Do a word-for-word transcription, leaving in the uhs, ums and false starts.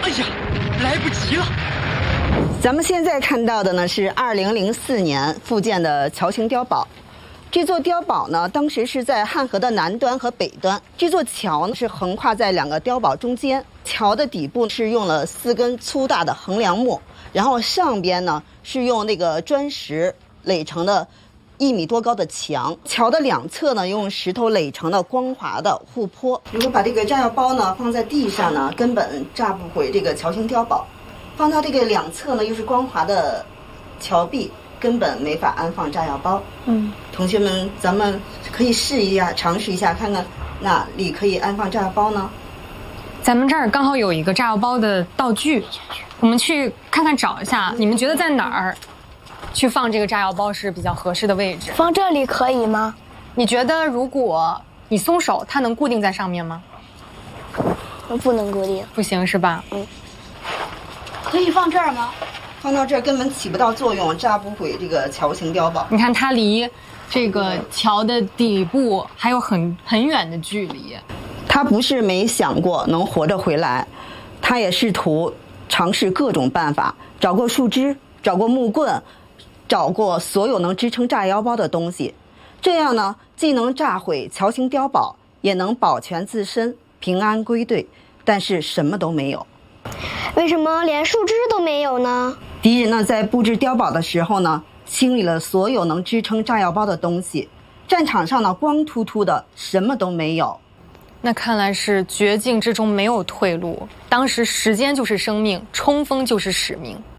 哎呀，来不及了！ 咱们现在看到的呢是二零零四年复建的桥形碉堡。这座碉堡呢，当时是在汉河的南端和北端。这座桥呢是横跨在两个碉堡中间，桥的底部是用了四根粗大的横梁木，然后上边呢是用那个砖石垒成的一米多高的墙。桥的两侧呢用石头垒成的光滑的护坡。如果把这个炸药包呢放在地上呢，根本炸不毁这个桥形碉堡。放到这个两侧呢又是光滑的桥壁，根本没法安放炸药包。嗯，同学们，咱们可以试一下，尝试一下，看看哪里可以安放炸药包呢？ 咱们这儿刚好有一个炸药包的道具，我们去看看找一下。你们觉得在哪儿去放这个炸药包是比较合适的位置？ 放这里可以吗？ 你觉得如果你松手，它能固定在上面吗？ 不能固定。 不行是吧？ 嗯。 可以放这儿吗？ 放到这儿根本起不到作用，炸不毁这个桥形碉堡。 你看它离这个桥的底部还有很很远的距离。 他不是没想过能活着回来，他也试图尝试各种办法，找过树枝，找过木棍，找过所有能支撑炸药包的东西。这样呢，既能炸毁桥形碉堡，也能保全自身，平安归队。但是什么都没有。 为什么连树枝都没有呢？ 敌人呢，在布置碉堡的时候呢，清理了所有能支撑炸药包的东西。战场上呢，光秃秃的，什么都没有。 那看来是绝境之中没有退路。当时时间就是生命，冲锋就是使命。